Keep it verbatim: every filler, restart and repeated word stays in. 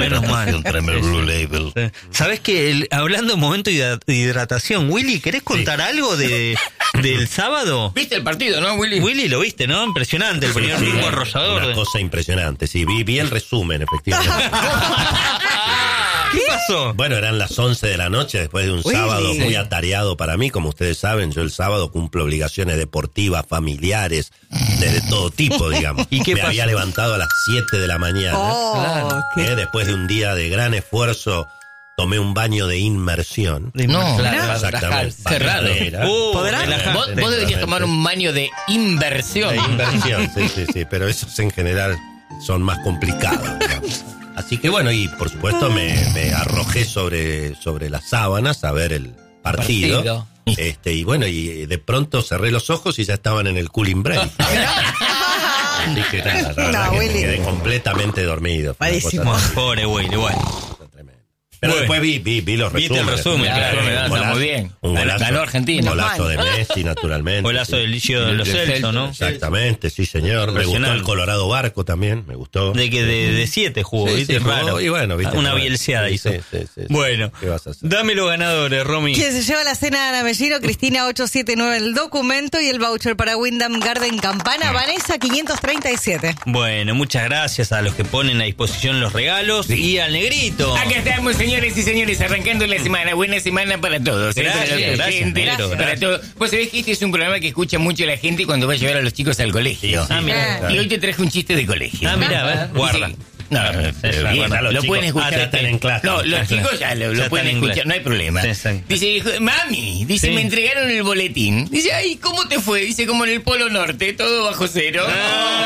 Menos mal. Tráeme el Blue Label. ¿Sabés que el, hablando de momento de hidratación, Willy, ¿querés contar sí. algo de del sábado? ¿Viste el partido, no, Willy? Willy, lo viste, ¿no? Impresionante, el primer tiempo arrollador. Una cosa impresionante, sí, vi, vi el resumen, efectivamente. ¿Qué pasó? Bueno, eran las once de la noche después de un Uy, sábado muy atareado para mí. Como ustedes saben, yo el sábado cumplo obligaciones deportivas, familiares, de, de todo tipo, digamos. ¿Y qué Me pasó? había levantado a las siete de la mañana. Oh, claro. eh, después de un día de gran esfuerzo, tomé un baño de inmersión. No, claro, exactamente. Qué raro. Uh, vos, vos deberías tomar un baño de inversión. De inversión, sí, sí, sí. Pero esos en general son más complicados, digamos. Así que bueno, y por supuesto me, me arrojé sobre, sobre las sábanas a ver el partido. partido. Este, y bueno, y de pronto cerré los ojos y ya estaban en el cooling break. Así que nada, la verdad no, que quedé completamente dormido. Malísimo. Pobre Willy, bueno. Pero bueno, después vi, vi, vi los resúmenes. El resumen, claro, claro, claro, golazo, muy bien. Un golazo, ganó Argentina. Un golazo de Messi, naturalmente. Golazo del Licio de los Celso, ¿no? Exactamente, sí, señor. Me gustó el Colorado Barco también, me gustó. De que de, de siete jugó, sí, ¿viste? Sí, raro. Y bueno, ¿viste? Una bielseada sí, hizo. Sí, sí, sí, bueno, ¿qué vas a hacer? Dame los ganadores, Romy. Quien se lleva la cena de Ana Mellino, Cristina ocho siete nueve el documento y el voucher para Wyndham Garden Campana, Vanessa quinientos treinta y siete. Bueno, muchas gracias a los que ponen a disposición los regalos sí. y al negrito. Acá estamos, señores y señores, arrancando la semana. Buena semana para todos. Gracias, ¿eh? Para gracias, gente, gracias, para gracias. todos. Vos sabés que este es un programa que escucha mucho la gente cuando va a llevar a los chicos al colegio. Ah, mira. Y hoy te traje un chiste de colegio. Ah, mira, a ver, guarda. Dice, no, no, no, pero bien, lo chicos, pueden escuchar. ah, están en clase. No, los chicos ya lo, lo ya pueden escuchar, no hay problema. Sí, sí. Dice, mami, dice, sí. me entregaron el boletín. Dice, ay, ¿cómo te fue? Dice, como en el Polo Norte, todo bajo cero. Ah.